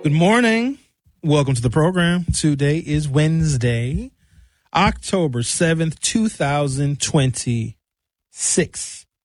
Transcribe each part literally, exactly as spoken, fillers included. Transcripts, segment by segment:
Good morning. Welcome to the program. Today is Wednesday, October seventh, two thousand twenty-six.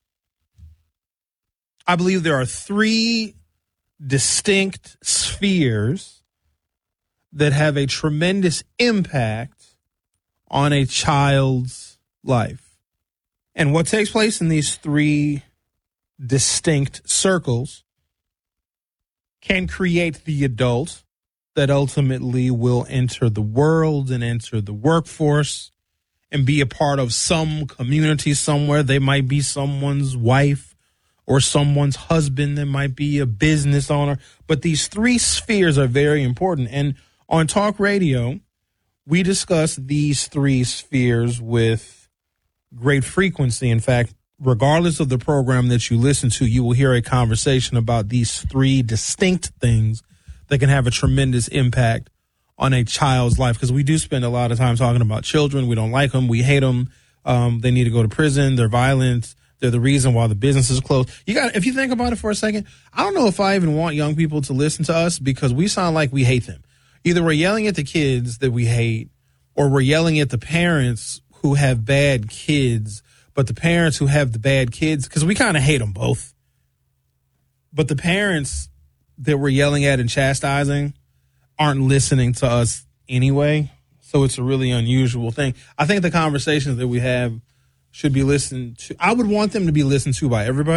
I believe there are three distinct spheres that have a tremendous impact on a child's life. And what takes place in these three distinct circles can create the adult that ultimately will enter the world and enter the workforce and be a part of some community somewhere. They might be someone's wife or someone's husband. They might be a business owner. But these three spheres are very important. And on talk radio, we discuss these three spheres with great frequency. In fact, regardless of the program that you listen to, you will hear a conversation about these three distinct things that can have a tremendous impact on a child's life. Because we do spend a lot of time talking about children. We don't like them. We hate them. Um, they need to go to prison. They're violent. They're the reason why the business is closed. You got, if you think about it for a second, I don't know if I even want young people to listen to us because we sound like we hate them. Either we're yelling at the kids that we hate, or we're yelling at the parents who have bad kids. But the parents who have the bad kids, because we kind of hate them both. But the parents that we're yelling at and chastising aren't listening to us anyway. So it's a really unusual thing. I think the conversations that we have should be listened to. I would want them to be listened to by everybody.